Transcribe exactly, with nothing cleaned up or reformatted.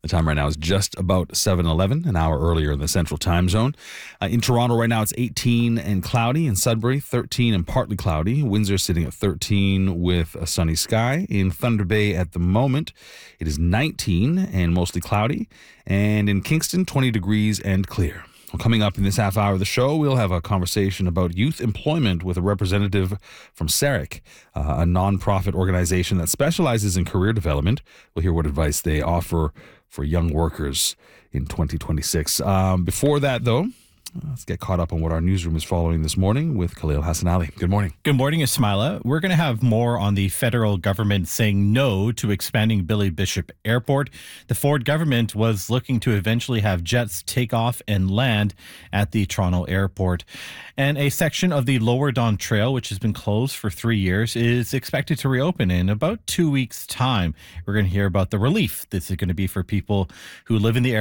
The time right now is just about seven eleven, an hour earlier in the Central Time Zone. Uh, in Toronto right now, it's eighteen and cloudy. In Sudbury, thirteen and partly cloudy. Windsor sitting at thirteen with a sunny sky. In Thunder Bay at the moment, it is nineteen and mostly cloudy. And in Kingston, twenty degrees and clear. Well, coming up in this half hour of the show, we'll have a conversation about youth employment with a representative from S A R E C, uh, a nonprofit organization that specializes in career development. We'll hear what advice they offer for young workers in twenty twenty-six. Um, before that, though, let's get caught up on what our newsroom is following this morning with Khalil Hassan Ali. Good morning. Good morning, Ismaila. We're going to have more on the federal government saying no to expanding Billy Bishop Airport. The Ford government was looking to eventually have jets take off and land at the Toronto airport. And a section of the Lower Don Trail, which has been closed for three years, is expected to reopen in about two weeks' time. We're going to hear about the relief this is going to be for people who live in the area